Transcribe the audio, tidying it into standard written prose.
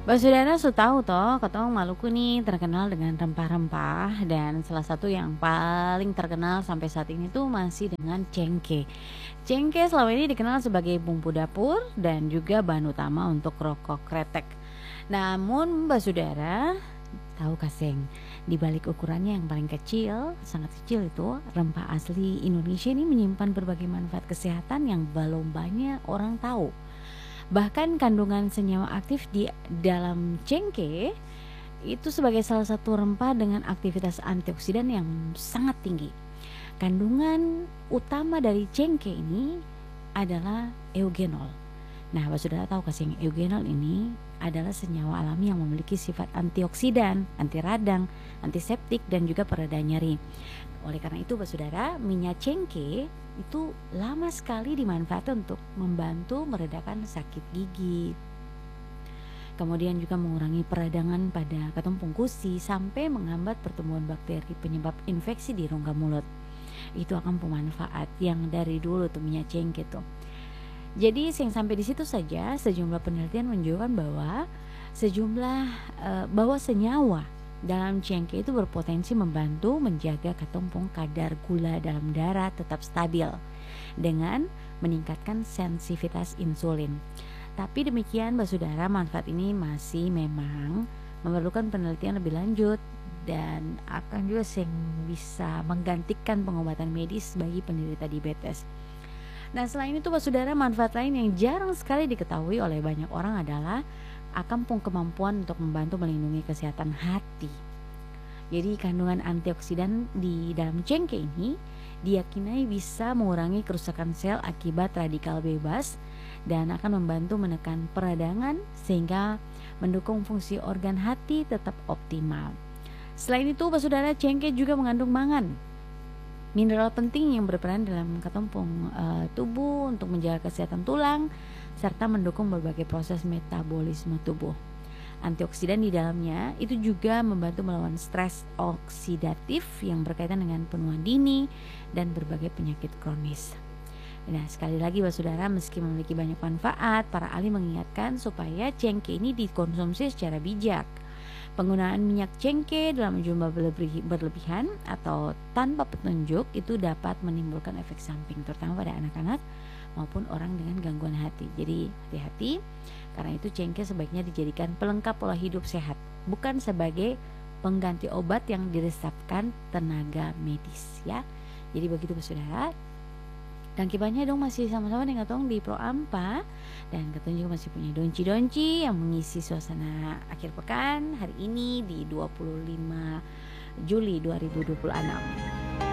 Saudara su tahu toh, katong Maluku nih terkenal dengan rempah-rempah dan salah satu yang paling terkenal sampai saat ini tuh masih dengan cengkeh. Cengkeh selama ini dikenal sebagai bumbu dapur dan juga bahan utama untuk rokok kretek. Namun, Saudara, tahu kaseng, di balik ukurannya yang paling kecil, sangat kecil itu, rempah asli Indonesia ini menyimpan berbagai manfaat kesehatan yang belum banyak orang tahu. Bahkan kandungan senyawa aktif di dalam cengkeh itu sebagai salah satu rempah dengan aktivitas antioksidan yang sangat tinggi. Kandungan utama dari cengkeh ini adalah eugenol. Nah, Saudara tahu kasih yang eugenol ini adalah senyawa alami yang memiliki sifat antioksidan, anti radang, antiseptik dan juga pereda nyeri. Oleh karena itu, Saudara, minyak cengkeh itu lama sekali dimanfaatkan untuk membantu meredakan sakit gigi. Kemudian juga mengurangi peradangan pada kantong gusi sampai menghambat pertumbuhan bakteri penyebab infeksi di rongga mulut. Itu akan pemanfaat yang dari dulu tuh minyak cengkeh tuh. Jadi yang sampai di situ saja, sejumlah penelitian menunjukkan bahwa senyawa dalam cengkeh itu berpotensi membantu menjaga ketumpung kadar gula dalam darah tetap stabil dengan meningkatkan sensitivitas insulin. Tapi demikian, Saudara, manfaat ini masih memang memerlukan penelitian lebih lanjut dan akan juga bisa menggantikan pengobatan medis bagi penderita diabetes. Nah, selain itu, Saudara, manfaat lain yang jarang sekali diketahui oleh banyak orang adalah akan kemampuan untuk membantu melindungi kesehatan hati. Jadi kandungan antioksidan di dalam cengkeh ini diyakini bisa mengurangi kerusakan sel akibat radikal bebas dan akan membantu menekan peradangan sehingga mendukung fungsi organ hati tetap optimal. Selain itu, Saudara, cengkeh juga mengandung mangan, mineral penting yang berperan dalam ketumpung tubuh untuk menjaga kesehatan tulang serta mendukung berbagai proses metabolisme tubuh. Antioksidan di dalamnya itu juga membantu melawan stres oksidatif yang berkaitan dengan penuaan dini dan berbagai penyakit kronis. Nah, sekali lagi, Saudara, meski memiliki banyak manfaat, para ahli mengingatkan supaya cengkeh ini dikonsumsi secara bijak. Penggunaan minyak cengkeh dalam jumlah berlebihan atau tanpa petunjuk itu dapat menimbulkan efek samping terutama pada anak-anak maupun orang dengan gangguan hati. Jadi hati-hati, karena itu cengkeh sebaiknya dijadikan pelengkap pola hidup sehat, bukan sebagai pengganti obat yang diresepkan tenaga medis ya. Jadi begitu, Saudara. Dan kibannya dong masih sama-sama dengan tong di Pro Ampa, dan katanya juga masih punya donci-donci yang mengisi suasana akhir pekan hari ini di 25 Juli 2026.